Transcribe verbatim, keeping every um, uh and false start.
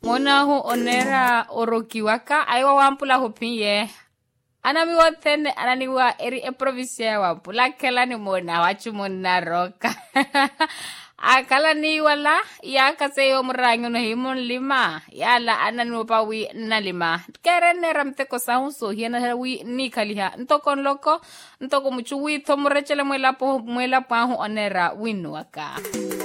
Ngona ho onera orokiwaka aiwa wampula hopinye. Anami wothene ananiwa eri e provincia wa pula kela ni mona wachu mona roka. Akala ni wala ya kaseyo muranyo no himon lima yala ananu pawi na lima kerene ramte ko saunso hiena wi ni kaliha ntokon loko ntoko muchu wi thomurechele mwela po mwela pa ho onera winuaka.